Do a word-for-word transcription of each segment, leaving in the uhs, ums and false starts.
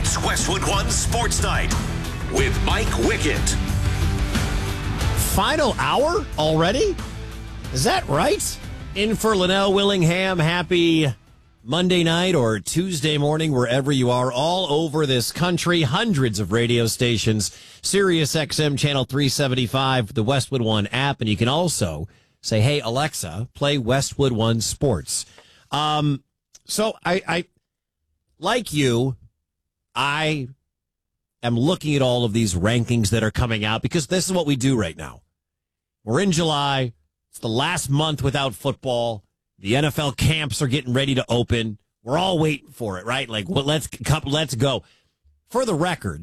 It's Westwood One Sports Night with Mike Wickett. Final hour already? Is that right? In for Linnell Willingham, happy Monday night or Tuesday morning, wherever you are, all over this country. Hundreds of radio stations, Sirius X M Channel three seventy-five, the Westwood One app, and you can also say, hey, Alexa, play Westwood One Sports. Um, so I, I, like you, I am looking at all of these rankings that are coming out because this is what we do right now. We're in July. It's the last month without football. The N F L camps are getting ready to open. We're all waiting for it, right? Like, well, let's let's go. For the record,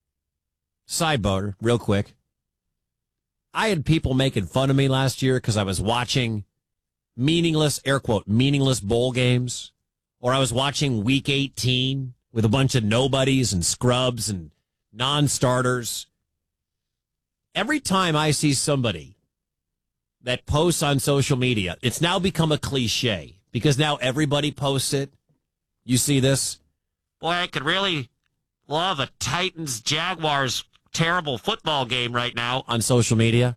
sidebar, real quick. I had people making fun of me last year because I was watching meaningless, air quote, meaningless bowl games, or I was watching Week eighteen with a bunch of nobodies and scrubs and non-starters. Every time I see somebody that posts on social media, it's now become a cliche because now everybody posts it. You see this? Boy, I could really love a Titans-Jaguars terrible football game right now on social media.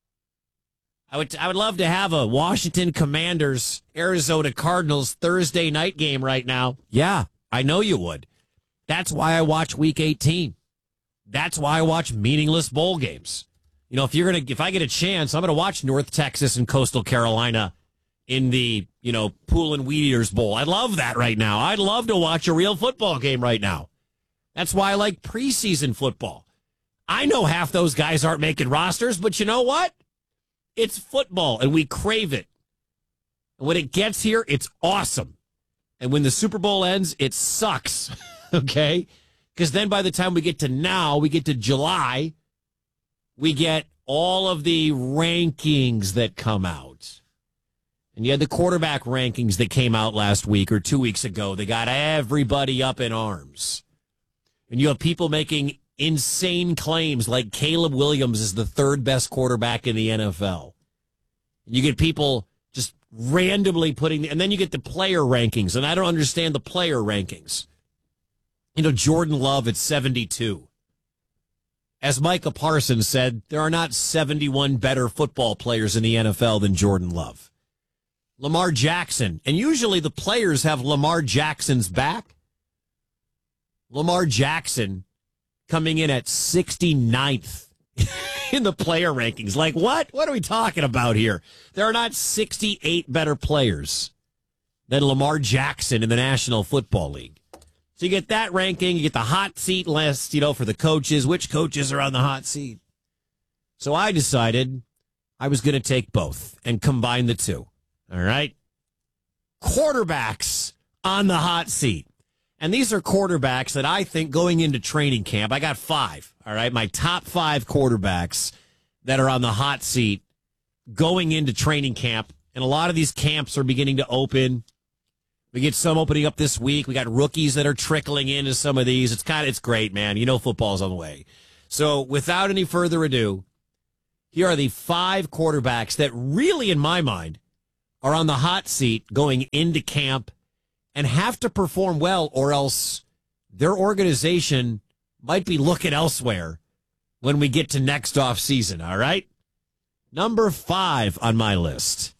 I would I would love to have a Washington Commanders Arizona Cardinals Thursday night game right now. Yeah, I know you would. That's why I watch Week eighteen. That's why I watch meaningless bowl games. You know, if you're gonna if I get a chance, I'm gonna watch North Texas and Coastal Carolina in the, you know, Pool and Weed Eaters Bowl. I love that right now. I'd love to watch a real football game right now. That's why I like preseason football. I know half those guys aren't making rosters, but you know what? It's football, and we crave it. And when it gets here, it's awesome. And when the Super Bowl ends, it sucks, okay? Because then by the time we get to now, we get to July, we get all of the rankings that come out. And you had the quarterback rankings that came out last week or two weeks ago. They got everybody up in arms. And you have people making insane claims like Caleb Williams is the third best quarterback in the N F L. You get people just randomly putting, and then you get the player rankings, and I don't understand the player rankings. You know, Jordan Love at seventy-two. As Micah Parsons said, there are not seventy-one better football players in the N F L than Jordan Love. Lamar Jackson, and usually the players have Lamar Jackson's back. Lamar Jackson coming in at sixty-ninth in the player rankings. Like, what? What are we talking about here? There are not sixty-eight better players than Lamar Jackson in the National Football League. So you get that ranking, you get the hot seat list, you know, for the coaches, which coaches are on the hot seat. So I decided I was going to take both and combine the two. All right? Quarterbacks on the hot seat. And these are quarterbacks that I think going into training camp, I got five, all right? My top five quarterbacks that are on the hot seat going into training camp. And a lot of these camps are beginning to open. We get some opening up this week. We got rookies that are trickling into some of these. It's kind of, it's great, man. You know football's on the way. So without any further ado, here are the five quarterbacks that really, in my mind, are on the hot seat going into camp and have to perform well, or else their organization might be looking elsewhere when we get to next off season, all right? Number five on my list,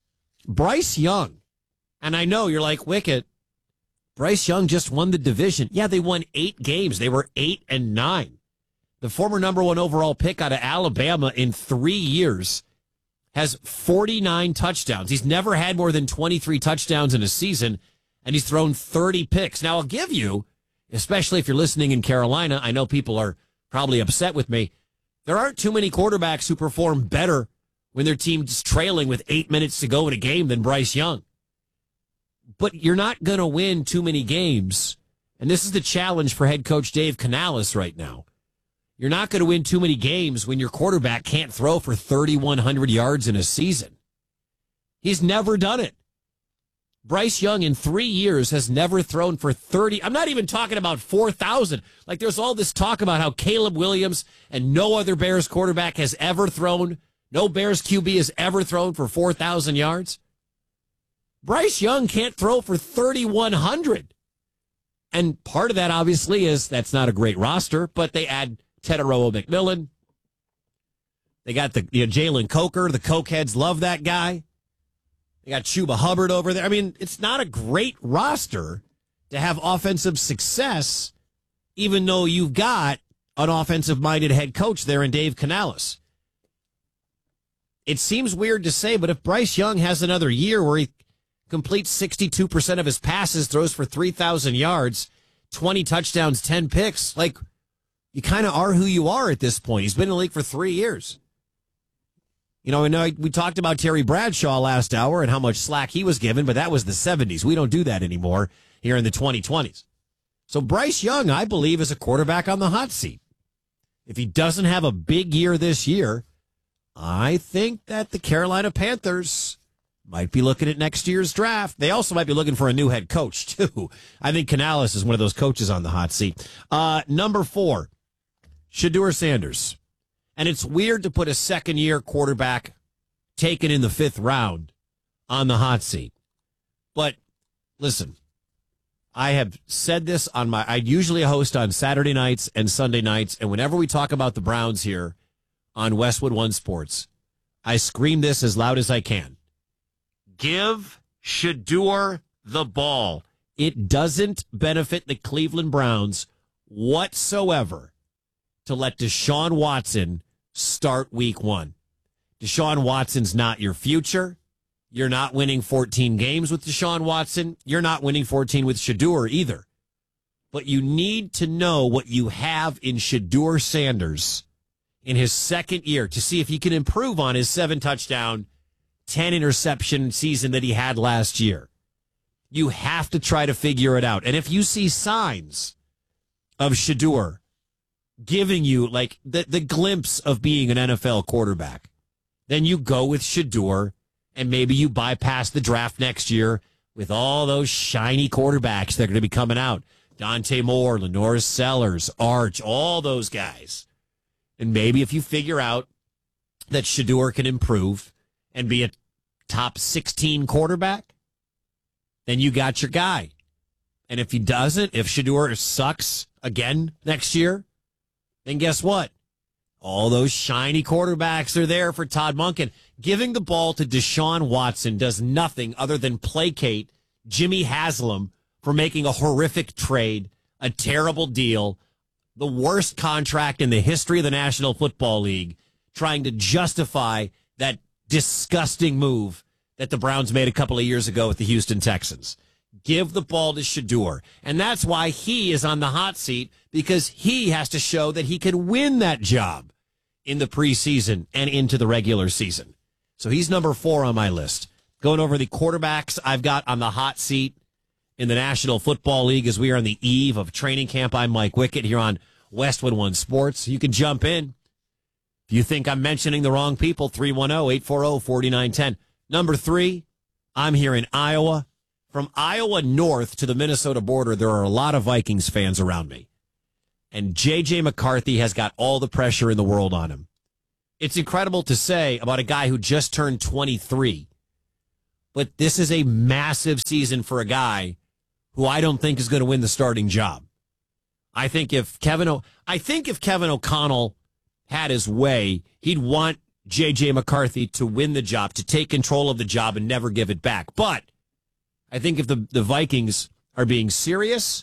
Bryce Young. And I know you're like, Wickett, Bryce Young just won the division. Yeah, they won eight games. They were eight and nine. The former number one overall pick out of Alabama in three years has forty-nine touchdowns. He's never had more than twenty-three touchdowns in a season. And he's thrown thirty picks. Now, I'll give you, especially if you're listening in Carolina, I know people are probably upset with me. There aren't too many quarterbacks who perform better when their team's trailing with eight minutes to go in a game than Bryce Young. But you're not going to win too many games. And this is the challenge for head coach Dave Canales right now. You're not going to win too many games when your quarterback can't throw for thirty-one hundred yards in a season. He's never done it. Bryce Young in three years has never thrown for thirty. I'm not even talking about four thousand. Like, there's all this talk about how Caleb Williams and no other Bears quarterback has ever thrown, no Bears Q B has ever thrown for four thousand yards. Bryce Young can't throw for thirty-one hundred. And part of that, obviously, is that's not a great roster, but they add Tetairoa McMillan. They got the you know, Jalen Coker. The Cokeheads love that guy. They got Chuba Hubbard over there. I mean, it's not a great roster to have offensive success, even though you've got an offensive-minded head coach there in Dave Canales. It seems weird to say, but if Bryce Young has another year where he completes sixty-two percent of his passes, throws for three thousand yards, twenty touchdowns, ten picks, like, you kind of are who you are at this point. He's been in the league for three years. You know, I know we talked about Terry Bradshaw last hour and how much slack he was given, but that was the seventies. We don't do that anymore here in the twenty twenties. So Bryce Young, I believe, is a quarterback on the hot seat. If he doesn't have a big year this year, I think that the Carolina Panthers might be looking at next year's draft. They also might be looking for a new head coach, too. I think Canales is one of those coaches on the hot seat. Uh, number four, Shedeur Sanders. And it's weird to put a second-year quarterback taken in the fifth round on the hot seat. But listen, I have said this on my, I usually host on Saturday nights and Sunday nights, and whenever we talk about the Browns here on Westwood One Sports, I scream this as loud as I can. Give Shedeur the ball. It doesn't benefit the Cleveland Browns whatsoever to let Deshaun Watson start week one. Deshaun Watson's not your future. You're not winning fourteen games with Deshaun Watson. You're not winning fourteen with Shedeur either. But you need to know what you have in Shedeur Sanders in his second year to see if he can improve on his seven touchdown, ten interception season that he had last year. You have to try to figure it out. And if you see signs of Shedeur giving you like the, the glimpse of being an N F L quarterback, then you go with Shedeur and maybe you bypass the draft next year with all those shiny quarterbacks that are going to be coming out. Dante Moore, Lenore Sellers, Arch, all those guys. And maybe if you figure out that Shedeur can improve and be a top sixteen quarterback, then you got your guy. And if he doesn't, if Shedeur sucks again next year, then guess what? All those shiny quarterbacks are there for Todd Monken. Giving the ball to Deshaun Watson does nothing other than placate Jimmy Haslam for making a horrific trade, a terrible deal, the worst contract in the history of the National Football League, trying to justify that disgusting move that the Browns made a couple of years ago with the Houston Texans. Give the ball to Shedeur. And that's why he is on the hot seat, because he has to show that he can win that job in the preseason and into the regular season. So he's number four on my list. Going over the quarterbacks I've got on the hot seat in the National Football League as we are on the eve of training camp. I'm Mike Wickett here on Westwood One Sports. You can jump in. If you think I'm mentioning the wrong people, three one zero, eight four zero, four nine one zero. Number three, I'm here in Iowa. From Iowa north to the Minnesota border, there are a lot of Vikings fans around me. And J J McCarthy has got all the pressure in the world on him. It's incredible to say about a guy who just turned twenty-three. But this is a massive season for a guy who I don't think is going to win the starting job. I think if Kevin o- I think if Kevin O'Connell had his way, he'd want J J McCarthy to win the job, to take control of the job and never give it back. But I think if the, the Vikings are being serious,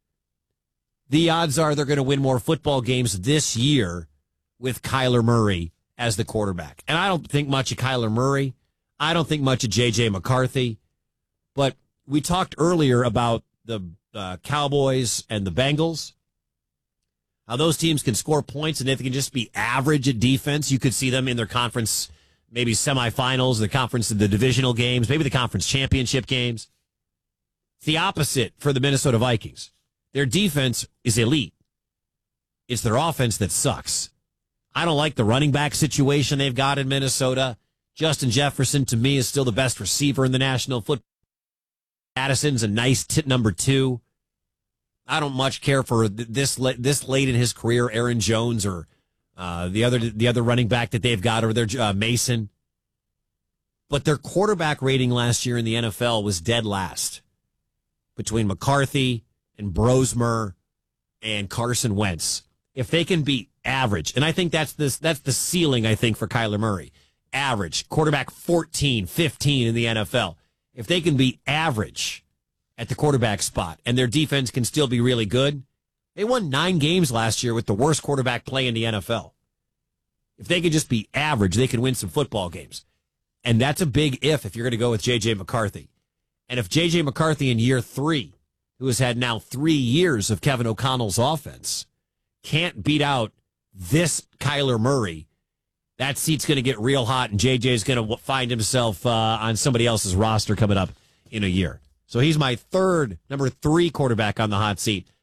the odds are they're going to win more football games this year with Kyler Murray as the quarterback. And I don't think much of Kyler Murray. I don't think much of J J McCarthy. But we talked earlier about the uh, Cowboys and the Bengals, how those teams can score points, and if they can just be average at defense, you could see them in their conference, maybe semifinals, the conference, the divisional games, maybe the conference championship games. It's the opposite for the Minnesota Vikings. Their defense is elite. It's their offense that sucks. I don't like the running back situation they've got in Minnesota. Justin Jefferson, to me, is still the best receiver in the National Football League. Addison's a nice tit number two. I don't much care for this this late in his career, Aaron Jones or uh, the other the other running back that they've got over there, uh, Mason. But their quarterback rating last year in the N F L was dead last between McCarthy and Brosmer and Carson Wentz, if they can be average, and I think that's this that's the ceiling, I think, for Kyler Murray. Average, quarterback fourteen, fifteen in the N F L. If they can be average at the quarterback spot and their defense can still be really good, they won nine games last year with the worst quarterback play in the N F L. If they could just be average, they can win some football games. And that's a big if if you're going to go with J J. McCarthy. And if J J. McCarthy in year three, who has had now three years of Kevin O'Connell's offense, can't beat out this Kyler Murray, that seat's going to get real hot, and J J's going to find himself uh, on somebody else's roster coming up in a year. So he's my third, number three quarterback on the hot seat